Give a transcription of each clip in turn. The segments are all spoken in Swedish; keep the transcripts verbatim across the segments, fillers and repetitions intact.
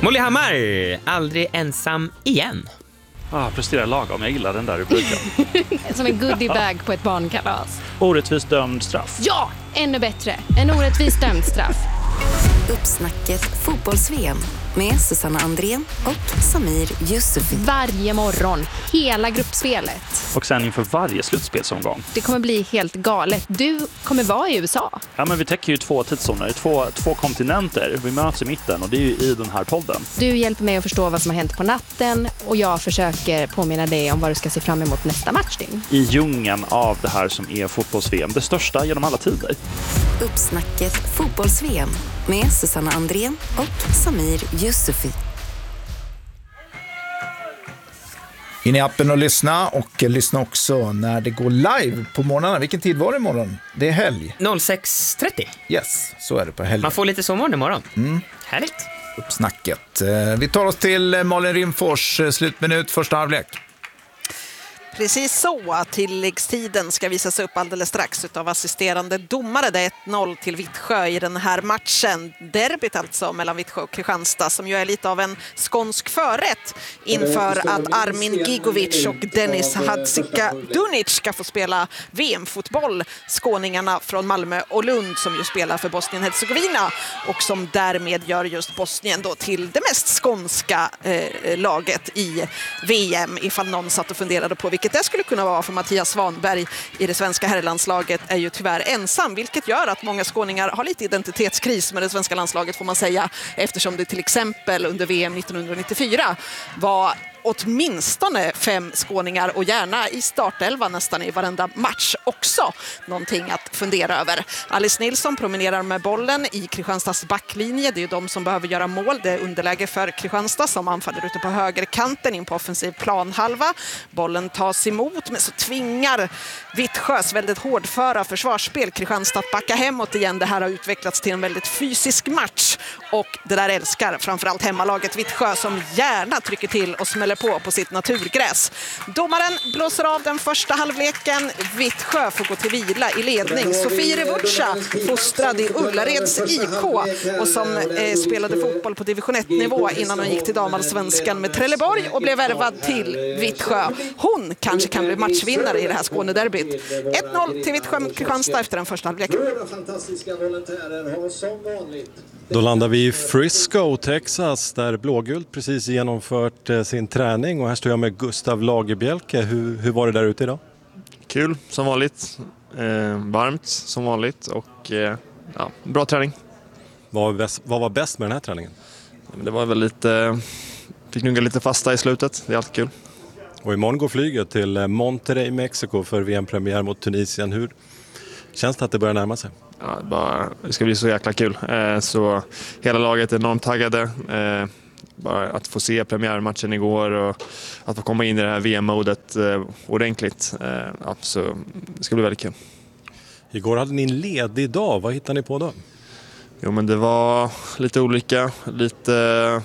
Molly Hammar, aldrig ensam igen. Ah, presterar lagom, jag gillar den där rubriken. Som en goodiebag på ett barnkalas. Orättvist dömd straff. Ja, ännu bättre. En orättvist dömd straff. Uppsnacket fotbolls-V M med Susanna Andrén och Samir Yusufi. Varje morgon, hela gruppspelet. Och sen inför varje slutspelsomgång. Det kommer bli helt galet. Du kommer vara i U S A. Ja, men vi täcker ju två tidszoner, två, två kontinenter. Vi möts i mitten och det är ju i den här podden. Du hjälper mig att förstå vad som har hänt på natten och jag försöker påminna dig om vad du ska se fram emot nästa matchning. I djungeln av det här som är fotbolls-V M, det största genom alla tider. Uppsnacket fotbolls-V M med Susanna Andrén och Samir Yusufi. In i appen och lyssna, och lyssna också när det går live på morgonen. Vilken tid var det imorgon? Det är helg. sex trettio. Yes, så är det på helg. Man får lite sovmorgon imorgon. Mm. Härligt. Uppsnacket. Vi tar oss till Malin Rimfors, slutminut, första halvlek. Precis så, tilläggstiden ska visas upp alldeles strax av assisterande domare. Det är ett noll till Vittsjö i den här matchen. Derbyt alltså mellan Vittsjö och Kristianstad, som ju är lite av en skånsk förrätt inför att Armin Gigovic och Dennis Hadzika Dunic ska få spela V M-fotboll. Skåningarna från Malmö och Lund som ju spelar för Bosnien-Hercegovina och som därmed gör just Bosnien då till det mest skånska eh, laget i V M, ifall någon satt och funderade på vilket det skulle kunna vara, för Mattias Svanberg i det svenska herrlandslaget är ju tyvärr ensam, vilket gör att många skåningar har lite identitetskris med det svenska landslaget, får man säga, eftersom det till exempel under V M nittonhundranittiofyra var åtminstone fem skåningar och gärna i startelva nästan i varenda match också. Någonting att fundera över. Alice Nilsson promenerar med bollen i Kristianstads backlinje. Det är ju de som behöver göra mål. Det är underläge för Kristianstad som anfaller ute på högerkanten in på offensiv planhalva. Bollen tas emot, men så tvingar Vittsjös väldigt hårdföra försvarsspel Kristianstad att backa hemåt igen. Det här har utvecklats till en väldigt fysisk match och det där älskar framförallt hemmalaget Vittsjö som gärna trycker till och smäller på på sitt naturgräs. Domaren blåser av den första halvleken. Vittsjö får gå till vila i ledning. Sofie Revuccia, fostrad i Ullareds I K och som eh, spelade fotboll på division ett-nivå innan hon gick till damallsvenskan med Trelleborg och blev värvad till Vittsjö. Hon kanske kan bli matchvinnare i det här Skånederbyt. ett noll till Vittsjö mot Kristianstad efter den första halvleken. Då landar vi i Frisco, Texas, där blågult precis genomfört eh, sin träning. Och här står jag med Gustav Lagerbjälke. Hur, hur var det där ute idag? Kul, som vanligt. Eh, varmt, som vanligt. Och eh, ja, bra träning. Vad var, bäst, vad var bäst med den här träningen? Det var väl lite... Fick nugga lite fasta i slutet. Det är alltid kul. Och imorgon går flyget till Monterrey, Mexiko för V M-premiär mot Tunisien. Hur känns det att det börjar närma sig? Ja, bara, det ska bli så jäkla kul. Eh, så hela laget är enormt taggade. Eh, bara att få se premiärmatchen igår och att få komma in i det här V M-modet eh, ordentligt. Eh, ja, så det ska bli väldigt kul. Igår hade ni en ledig dag. Vad hittade ni på då? Jo, men det var lite olika. Lite,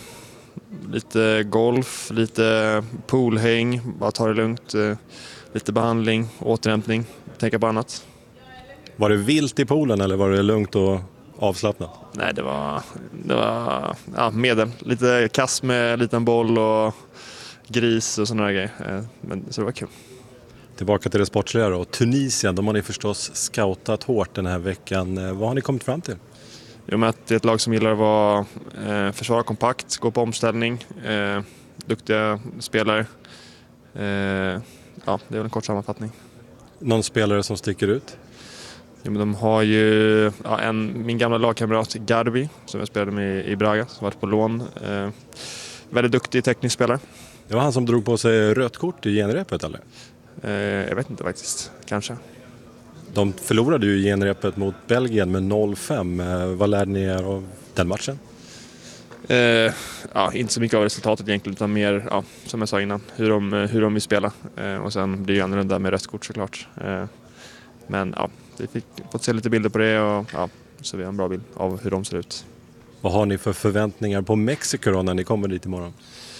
lite golf, lite poolhäng. Bara ta det lugnt. Eh, lite behandling, återhämtning. Tänka på annat. Var det vilt i poolen eller var det lugnt och avslappnat? Nej, det var, det var ja, medel. Lite kast med liten boll och gris och sådana grejer. Men, så det var kul. Tillbaka till det sportsliga då. Tunisien, de har ni förstås scoutat hårt den här veckan. Vad har ni kommit fram till? Jo, men att det är ett lag som gillar att vara, eh, försvara kompakt, gå på omställning. Eh, duktiga spelare. Eh, ja, det är väl en kort sammanfattning. Någon spelare som sticker ut? Ja, men de har ju ja, en, min gamla lagkamrat Garbi som jag spelade med i Braga, som varit på lån. Eh, väldigt duktig teknisk spelare. Det var han som drog på sig rött kort i genrepet, eller? Eh, jag vet inte faktiskt, kanske. De förlorade ju genrepet mot Belgien med noll fem. Eh, vad lärde ni er av den matchen? Eh, ja, inte så mycket av resultatet egentligen, utan mer, ja, som jag sa innan, hur de, hur de vill spela. Eh, och sen blir det ju annorlunda med rött kort såklart. Eh, men ja, vi fick fått se lite bilder på det och ja, så vi har en bra bild av hur de ser ut. Vad har ni för förväntningar på Mexiko då när ni kommer dit imorgon?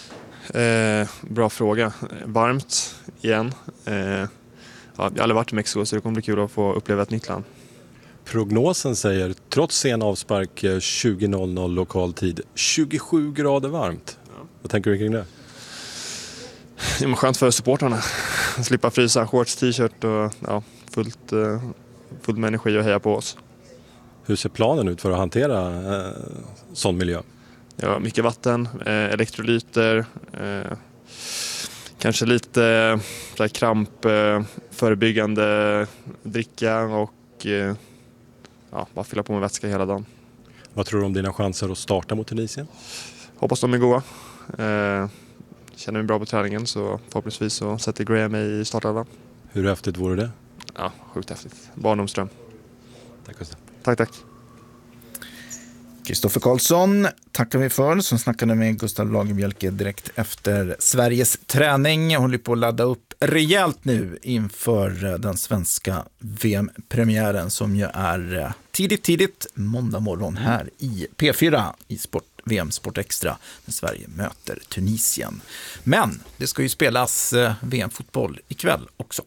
Eh, bra fråga. Varmt igen. Eh, ja, jag har aldrig varit i Mexiko så det kommer bli kul att få uppleva ett nytt land. Väderprognosen säger, trots sen avspark tjugo noll noll lokal tid, tjugosju grader varmt. Ja. Vad tänker du kring det? Det är skönt för supportrarna. Slippa frysa, shorts, t-shirt och ja, fullt, fullt med energi och heja på oss. Hur ser planen ut för att hantera eh, sån miljö? Ja, mycket vatten, eh, elektrolyter, eh, kanske lite eh, så här kramp, eh, förebyggande dricka och eh, ja, bara fylla på med vätska hela dagen. Vad tror du om dina chanser att starta mot Tunisien? Hoppas de är goda. Eh, känner mig bra på träningen så förhoppningsvis så sätter Graham i startelvan. Hur häftigt vore det? Ja, sjukt häftigt. Barndomsdröm. Tack Gustav. Tack, tack. Kristoffer Karlsson tackar vi för, som snackade med Gustav Lagerbielke direkt efter Sveriges träning. Håller på att ladda upp rejält nu inför den svenska V M-premiären som ju är tidigt, tidigt måndag morgon här i P fyra i Sport, V M Sport Extra när Sverige möter Tunisien. Men det ska ju spelas V M-fotboll ikväll också.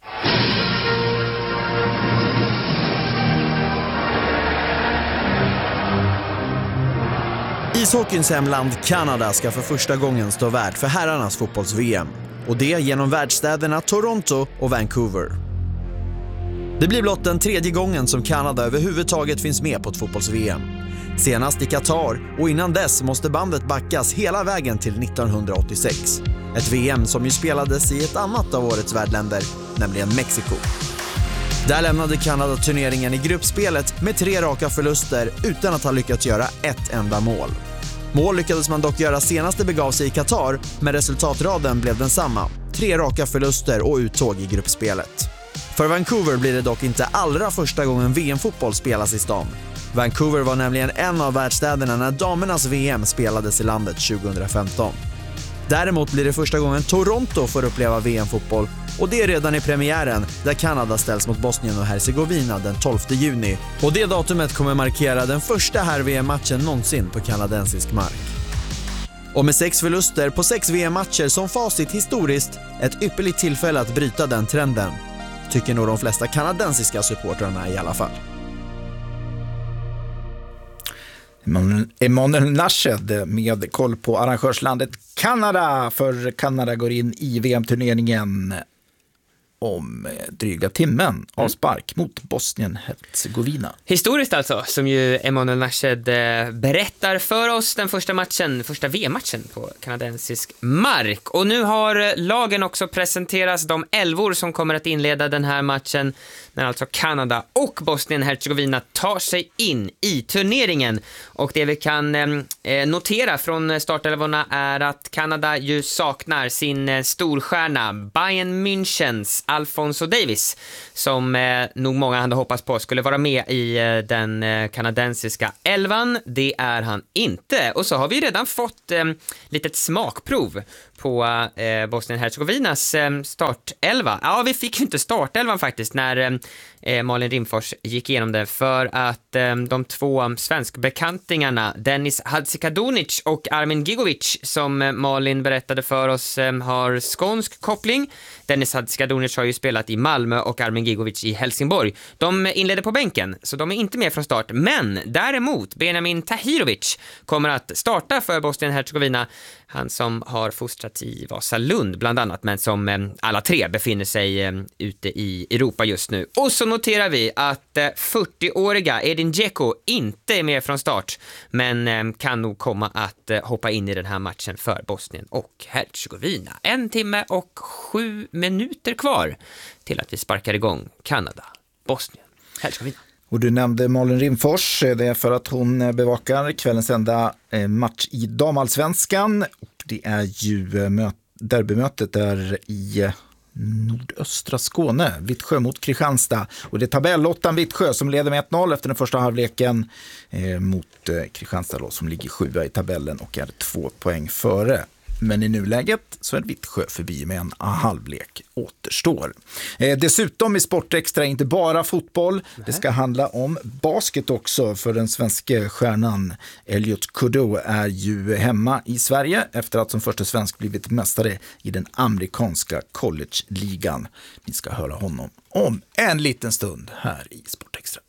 Ishockeyns hemland Kanada ska för första gången stå värd för herrarnas fotbolls-V M. Och det genom världsstäderna Toronto och Vancouver. Det blir blott den tredje gången som Kanada överhuvudtaget finns med på ett fotbolls-V M. Senast i Qatar och innan dess måste bandet backas hela vägen till nittonhundraåttiosex. Ett V M som ju spelades i ett annat av årets värdländer, nämligen Mexiko. Där lämnade Kanada turneringen i gruppspelet med tre raka förluster utan att ha lyckats göra ett enda mål. Mål lyckades man dock göra senast det begav sig i Qatar, men resultatraden blev densamma. Tre raka förluster och uttåg i gruppspelet. För Vancouver blir det dock inte allra första gången V M-fotboll spelas i stan. Vancouver var nämligen en av världsstäderna när damernas V M spelades i landet tjugohundrafemton. Däremot blir det första gången Toronto får uppleva V M-fotboll, och det är redan i premiären där Kanada ställs mot Bosnien och Hercegovina den tolfte juni. Och det datumet kommer markera den första här V M-matchen någonsin på kanadensisk mark. Och med sex förluster på sex V M-matcher som facit historiskt, ett ypperligt tillfälle att bryta den trenden. Tycker nog de flesta kanadensiska supportrarna i alla fall. Emanuel Nashed med koll på arrangörslandet Kanada, för Kanada går in i V M-turneringen om dryga timmen av spark mot Bosnien-Hercegovina. Historiskt alltså, som ju Emanuel Nashed berättar för oss, den första matchen, första V M-matchen på kanadensisk mark. Och nu har lagen också presenterats, de elvor som kommer att inleda den här matchen när alltså Kanada och Bosnien-Hercegovina tar sig in i turneringen. Och det vi kan eh, notera från startelvorna är att Kanada ju saknar sin eh, storstjärna Bayern Münchens Alphonso Davies, som eh, nog många hade hoppats på skulle vara med i eh, den eh, kanadensiska elvan. Det är han inte. Och så har vi redan fått eh, litet smakprov på eh, Bosnien-Hercegovinas eh, startelva. Ja, vi fick ju inte startelvan faktiskt när eh, Malin Rimfors gick igenom det, för att eh, de två svenskbekantingarna Dennis Hadzikadunic och Armin Gigovic, som eh, Malin berättade för oss, eh, har skånsk koppling. Dennis Hadzikadunic har ju spelat i Malmö och Armin Gigovic i Helsingborg. De inledde på bänken, så de är inte med från start. Men däremot Benjamin Tahirovic kommer att starta för Bosnien-Hercegovina. Han som har fostrat i Vasalund bland annat, men som eh, alla tre befinner sig eh, ute i Europa just nu. Och så noterar vi att eh, fyrtioåriga Edin Dzeko inte är med från start, men eh, kan nog komma att eh, hoppa in i den här matchen för Bosnien och Hercegovina. En timme och sju minuter kvar till att vi sparkar igång Kanada, Bosnien, Hercegovina. Och du nämnde Malin Rimfors, det är för att hon bevakar kvällens enda match i damallsvenskan. Och det är ju derbymötet där i nordöstra Skåne, Vittsjö mot Kristianstad. Och det är tabellottan Vittsjö som leder med ett noll efter den första halvleken eh, mot eh, Kristianstad då, som ligger sjua i tabellen och är två poäng före. Men i nuläget så är Vittsjö förbi med en halvlek återstår. Eh, dessutom i Sportextra inte bara fotboll. Nej. Det ska handla om basket också, för den svenska stjärnan Elliot Kudo är ju hemma i Sverige efter att som första svensk blivit mästare i den amerikanska college-ligan. Ni ska höra honom om en liten stund här i Sportextra.